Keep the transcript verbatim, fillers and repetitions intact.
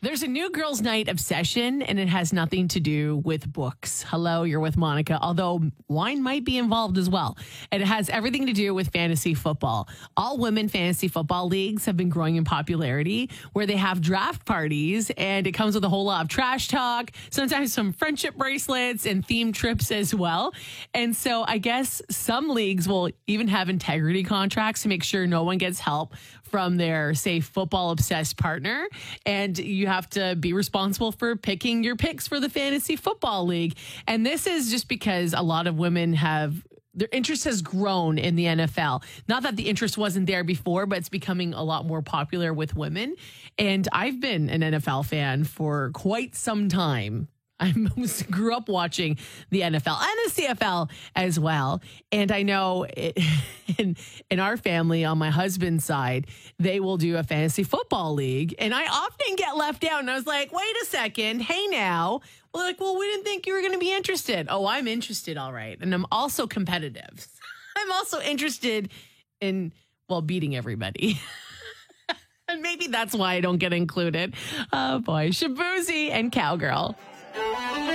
There's a new girls' night obsession, and it has nothing to do with books. Hello, you're with Monica, although wine might be involved as well. And it has everything to do with fantasy football. All women fantasy football leagues have been growing in popularity, where they have draft parties, and it comes with a whole lot of trash talk, sometimes some friendship bracelets and themed trips as well. And so I guess some leagues will even have integrity contracts to make sure no one gets help from their, say, football obsessed partner. And you have to be responsible for picking your picks for the fantasy football league. And this is just because a lot of women have, their interest has grown in the N F L. Not that the interest wasn't there before, but it's becoming a lot more popular with women. And I've been an N F L fan for quite some time. I grew up watching the N F L and the C F L as well. And I know it, in, in our family, on my husband's side, they will do a fantasy football league. And I often get left out. And I was like, wait a second. Hey, now. Well, like, well, we didn't think you were going to be interested. Oh, I'm interested. All right. And I'm also competitive. I'm also interested in, well, beating everybody. And maybe that's why I don't get included. Oh, boy. Shaboozey and Cowgirl.